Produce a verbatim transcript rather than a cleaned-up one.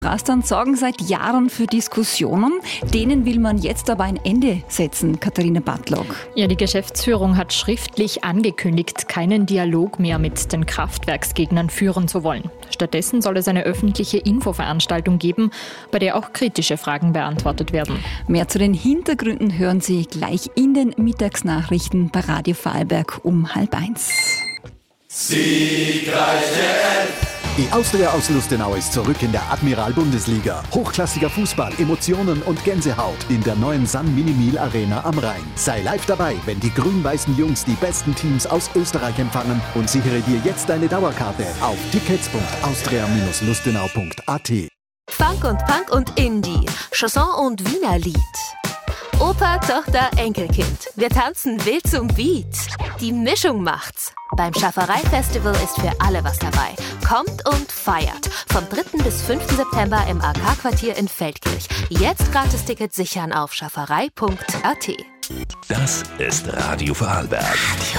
Rastern sorgen seit Jahren für Diskussionen. Denen will man jetzt aber ein Ende setzen, Katharina Bartlock. Ja, die Geschäftsführung hat schriftlich angekündigt, keinen Dialog mehr mit den Kraftwerksgegnern führen zu wollen. Stattdessen soll es eine öffentliche Infoveranstaltung geben, bei der auch kritische Fragen beantwortet werden. Mehr zu den Hintergründen hören Sie gleich in den Mittagsnachrichten bei Radio Vorarlberg um halb eins. Siegreiche Elf! Die Austria aus Lustenau ist zurück in der Admiral-Bundesliga. Hochklassiger Fußball, Emotionen und Gänsehaut in der neuen Sun Minimil Arena am Rhein. Sei live dabei, wenn die grün-weißen Jungs die besten Teams aus Österreich empfangen und sichere dir jetzt deine Dauerkarte auf tickets punkt austria Bindestrich lustenau punkt a t. Funk und Punk und Indie, Chanson und Wiener Lied. Opa, Tochter, Enkelkind. Wir tanzen wild zum Beat. Die Mischung macht's. Beim Schafferei-Festival ist für alle was dabei. Kommt und feiert. Vom dritten bis fünften September im A K-Quartier in Feldkirch. Jetzt Gratis-Tickets sichern auf schafferei punkt a t. Das ist Radio Vorarlberg. Radio.